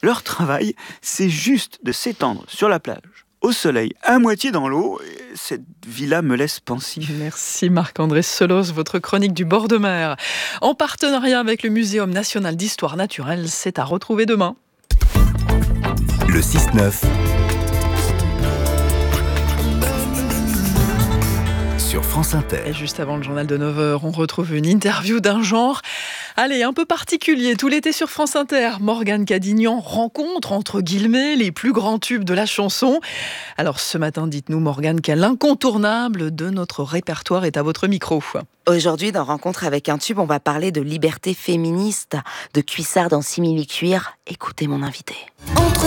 Leur travail, c'est juste de s'étendre sur la plage, au soleil, à moitié dans l'eau. Et cette vie-là me laisse pensif. Merci Marc-André Selos, votre chronique du bord de mer. En partenariat avec le Muséum national d'histoire naturelle, c'est à retrouver demain. Le 6-9 sur France Inter. Et juste avant le journal de 9h, on retrouve une interview d'un genre, un peu particulier. Tout l'été sur France Inter, Morgane Cadignan rencontre, entre guillemets, les plus grands tubes de la chanson. Alors ce matin, dites-nous Morgane, quel incontournable de notre répertoire est à votre micro? Aujourd'hui, dans Rencontre avec un tube, on va parler de liberté féministe, de Cuissard dans Simili Cuir. Écoutez mon invité.